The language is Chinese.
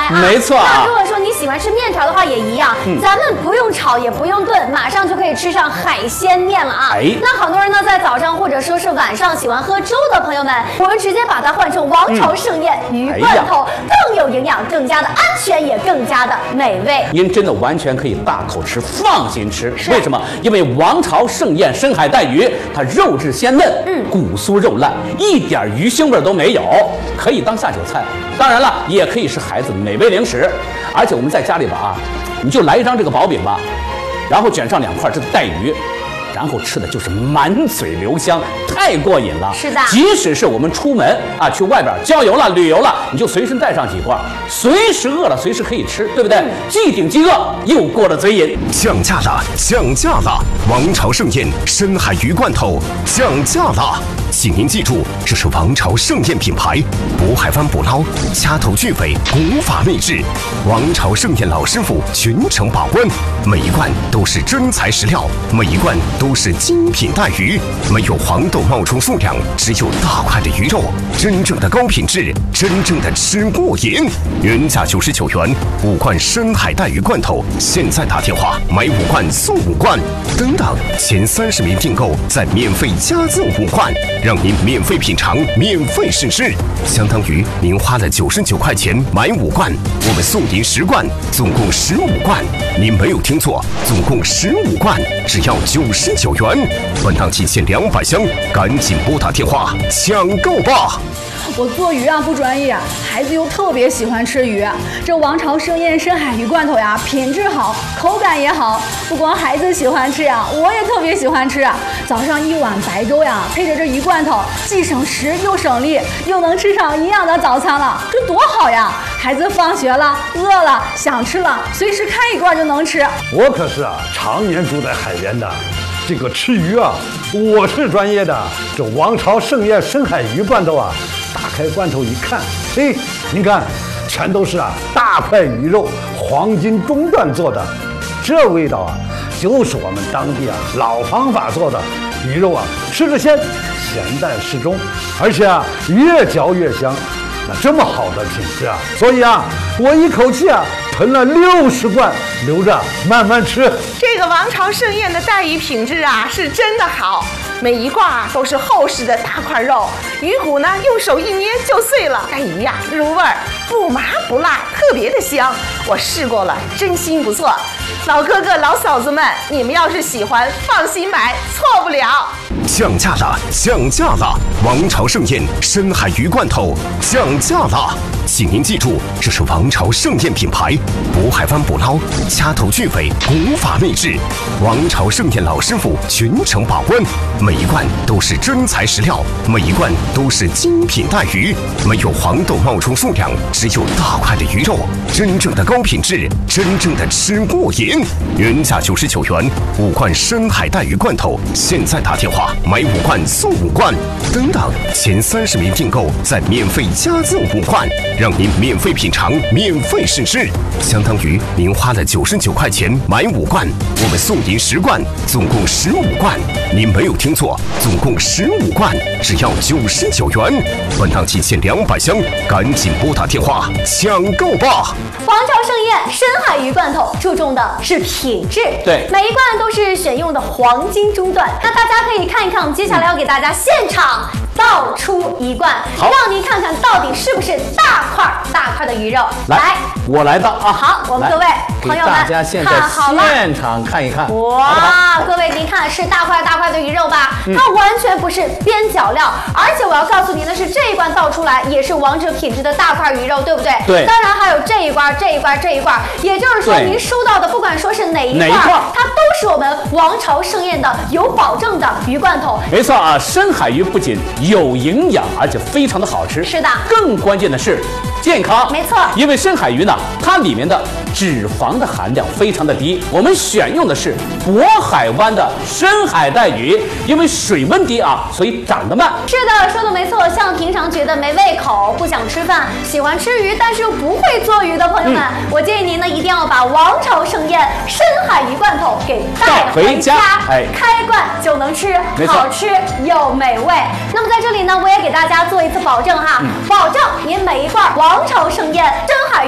啊。 没错啊。 那如果说你喜欢吃面条的话，也一样，咱们不用炒也不用炖，马上就可以吃上海鲜面了啊。那很多人呢，在早上或者说是晚上喜欢喝粥的朋友们，我们直接把它换成王朝盛宴鱼罐头，更有营养，更加的安全，也更加的美味。 您真的完全可以大口吃，放心吃。为什么？因为王朝盛宴深海带鱼，它肉质鲜嫩，骨酥肉烂，一点鱼腥味都没有，可以当下酒菜。当然了，也可以是孩子的美味零食。而且我们在家里边啊，你就来一张这个薄饼吧，然后卷上2块这个带鱼。然后吃的就是满嘴留香，太过瘾了。 是的， 即使是我们出门啊，去外边郊游了、旅游了，你就随身带上几块，随时饿了随时可以吃，对不对？既顶饥饿，又过了嘴瘾。 降价了，降价了！王朝盛宴深海鱼罐头降价了，请您记住，这是王朝盛宴品牌，渤海湾捕捞，掐头去尾，古法秘制。王朝盛宴老师傅全程把关，每一罐都是真材实料，每一罐都是精品带鱼，没有黄豆冒充数量，只有大块的鱼肉，真正的高品质，真正的吃过瘾。原价99元，5罐深海带鱼罐头，现在打电话买5罐送5罐，等等，前30名订购再免费加赠5罐，让您免费品尝，免费试吃，相当于您花了99块钱买5罐，我们送您10罐，总共15罐。您没有听错，总共15罐，只要99元。本档期限200箱，赶紧拨打电话抢购吧！ 我做鱼啊不专业，孩子又特别喜欢吃鱼。这王朝盛宴深海鱼罐头呀，品质好，口感也好。不光孩子喜欢吃呀，我也特别喜欢吃。早上1碗白粥呀，配着这鱼罐头，既省时又省力，又能吃上营养的早餐了，这多好呀！孩子放学了，饿了，想吃了，随时开一罐就能吃。 我可是常年住在海边的。这个吃鱼啊，我是专业的。这王朝盛宴深海鱼罐头啊，打开罐头一看，嘿，您看，全都是大块鱼肉，黄金中段做的，这味道啊，就是我们当地老方法做的鱼肉啊，吃着鲜，咸淡适中，而且越嚼越香。那这么好的品质所以我一口气囤了60罐，留着慢慢吃。 这个王朝盛宴的带鱼品质是真的好，每一罐都是厚实的大块肉，鱼骨呢用手一捏就碎了，带鱼入味儿，不麻不辣，特别的香。我试过了，真心不错。老哥哥老嫂子们，你们要是喜欢，放心买，错不了。 降价了，降价了！王朝盛宴深海鱼罐头降价了，请您记住，这是王朝盛宴品牌，渤海湾捕捞，掐头去尾，古法秘制。王朝盛宴老师傅全程把关，每一罐都是真材实料，每一罐都是精品带鱼，没有黄豆冒充数量，只有大块的鱼肉，真正的高品质，真正的吃过瘾。原价99元，5罐深海带鱼罐头，现在打电话买5罐送5罐，等等，前30名订购再免费加赠5罐，让您免费品尝，免费试吃，相当于您花了99块钱买5罐，我们送您10罐，总共15罐。您没有听错，总共15罐，只要99元。本档期限200箱，赶紧拨打电话抢购吧！ 王朝盛宴深海鱼罐头注重的是品质， 对， 每一罐都是选用的黄金中段。那大家可以看一看，我们接下来要给大家现场倒出一罐，让您看看到底是不是大块的鱼肉。来， 我来倒好，我们各位朋友们大家现在现场看一看。 哇，各位您看是大块的鱼肉吧？它完全不是边角料，而且我要告诉您的是，这一罐倒出来也是王者品质的大块鱼肉，对不对？ 对。 当然还有这一罐，也就是说您收到的不管说是哪一罐，它都是我们王朝盛宴的有保证的鱼罐头。 没错深海鱼不仅有营养，而且非常的好吃。 是的。 更关键的是健康。 没错。 因为深海鱼呢，它里面的脂肪的含量非常的低，我们选用的是渤海湾的深海带鱼，因为水温低所以长得慢。 是的，说的没错。像平常觉得没胃口、不想吃饭、喜欢吃鱼但是又不会做鱼的朋友们，我建议您呢一定要把王朝盛宴深海鱼罐头给带回家，开罐就能吃，好吃又美味。那么在这里呢，我也给大家做一次保证保证您每一罐王朝盛宴深海